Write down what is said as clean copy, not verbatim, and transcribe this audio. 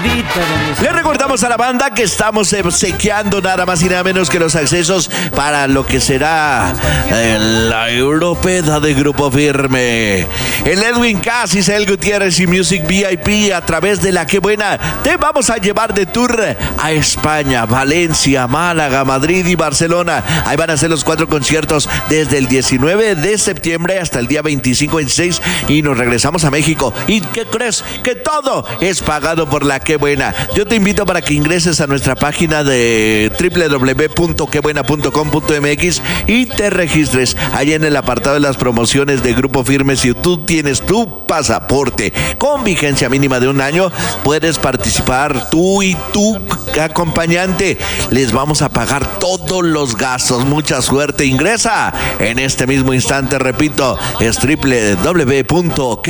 Le recordamos a la banda que estamos obsequiando nada más y nada menos que los accesos para lo que será la Europea de Grupo Firme. El Edwin Casis, el Gutiérrez y Music VIP a través de La Qué Buena. Te vamos a llevar de tour a España, Valencia, Málaga, Madrid y Barcelona. Ahí van a ser los 4 conciertos desde el 19 de septiembre hasta el día 25-26 y nos regresamos a México. ¿Y qué crees? Que todo es pagado por La Qué Buena. Yo te invito para que ingreses a nuestra página de www.quebuena.com.mx y te registres ahí en el apartado de las promociones de Grupo Firme. Si tú tienes tu pasaporte con vigencia mínima de 1 año, puedes participar tú y tu acompañante. Les vamos a pagar todos los gastos. Mucha suerte. Ingresa en este mismo instante. Repito, es www.quebuena.com.mx.